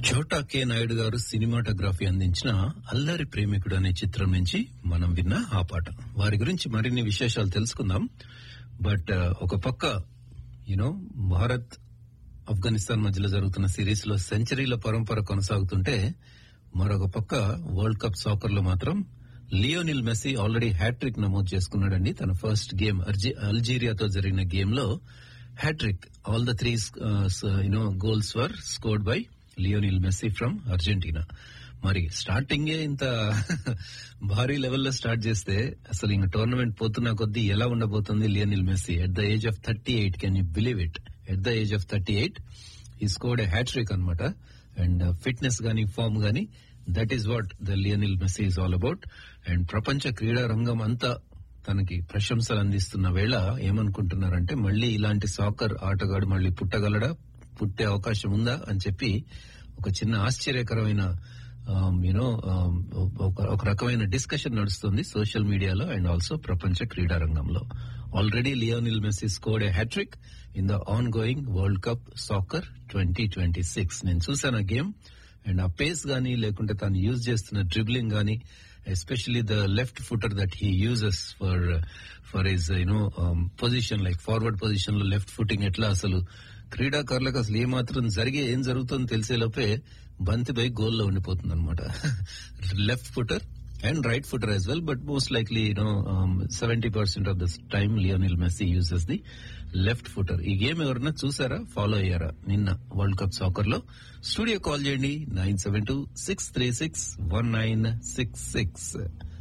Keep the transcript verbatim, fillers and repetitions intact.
చోటా కె నాయుడు గారు సినిమాటోగ్రఫీ అందించిన అల్లరి ప్రేమికుడు అనే చిత్రం నుంచి మనం విన్న ఆ పాట. వారి గురించి మరిన్ని విశేషాలు తెలుసుకుందాం. బట్ ఒక పక్క యూనో భారత్ ఆఫ్ఘనిస్తాన్ మధ్యలో జరుగుతున్న సిరీస్ లో సెంచరీల పరంపర కొనసాగుతుంటే, మరొక పక్క వరల్డ్ కప్ సాకర్ లో మాత్రం లియోనిల్ మెస్సీ ఆల్రెడీ హ్యాట్రిక్ నమోదు చేసుకున్నాడండి. తన ఫస్ట్ గేమ్ అల్జీరియాతో జరిగిన గేమ్ లో hat trick. All the three you know goals were scored by Lionel messy from Argentina. మరి స్టార్టింగే ఇంత భారీ లెవెల్లో స్టార్ట్ చేస్తే అసలు ఇంక టోర్నమెంట్ పోతున్న కొద్దీ ఎలా ఉండబోతుంది Lionel messy at the age of thirty eight can you believe it? At the age of thirty eight ఈ స్కోర్డ్ ఏ హ్యాట్రిక్ అనమాట. అండ్ ఫిట్నెస్ గానీ ఫామ్ గానీ that is what the Lionel messy is all about. And ప్రపంచ క్రీడా రంగం అంతా తనకి ప్రశంసలు అందిస్తున్న వేళ ఏమనుకుంటున్నారంటే, మళ్లీ ఇలాంటి సాకర్ ఆటగాడు మళ్లీ పుట్టగలడా, పుట్టే అవకాశం ఉందా అని చెప్పి ఒక చిన్న ఆశ్చర్యకరమైన యూనో ఒక రకమైన డిస్కషన్ నడుస్తుంది సోషల్ మీడియాలో అండ్ ఆల్సో ప్రపంచ క్రీడా రంగంలో. Already Lionel messy scored A hat trick in the on going world cup soccer twenty twenty six. నేను చూసాను ఆ గేమ్. అండ్ ఆ పేస్ గానీ లేకుంటే తాను యూజ్ చేస్తున్న డ్రిబ్లింగ్ గానీ, especially the left footer that he uses for for his you know position, like forward position లో లెఫ్ట్ ఫుటింగ్ ఎట్లా అసలు క్రీడాకారులకు అసలు ఏమాత్రం జరిగే ఏం జరుగుతుందో తెలిసేలోపే బంతి పై గోల్లో ఉండిపోతుంది అనమాట. Left footer and right footer as well, but most likely you know seventy percent of the time Lionel messy uses the left footer. ఈ గేమ్ ఎవరన్నా చూసారా, ఫాలో అయ్యారా నిన్న వరల్డ్ కప్ సాకర్ లో? స్టూడియో కాల్ చేయండి nine seven two six three six one nine six six.